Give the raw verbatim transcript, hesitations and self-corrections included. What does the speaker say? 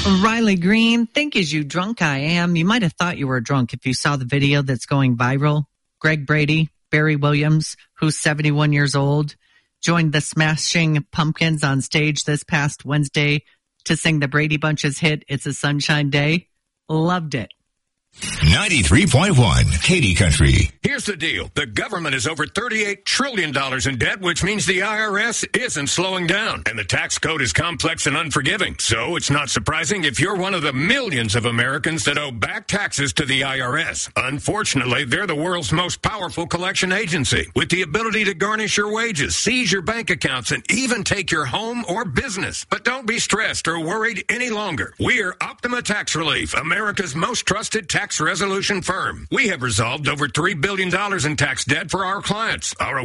Riley Green, think as you drunk I am. You might have thought you were drunk if you saw the video that's going viral. Greg Brady, Barry Williams, who's seventy-one years old, joined the Smashing Pumpkins on stage this past Wednesday to sing the Brady Bunch's hit, It's a Sunshine Day. Loved it. ninety-three point one Katy Country. Here's the deal. The government is over thirty-eight trillion dollars in debt, which means the I R S isn't slowing down. And the tax code is complex and unforgiving. So it's not surprising if you're one of the millions of Americans that owe back taxes to the I R S. Unfortunately, they're the world's most powerful collection agency with the ability to garnish your wages, seize your bank accounts, and even take your home or business. But don't be stressed or worried any longer. We're Optima Tax Relief, America's most trusted tax resolution firm. We have resolved over three billion dollars in tax debt for our clients. Our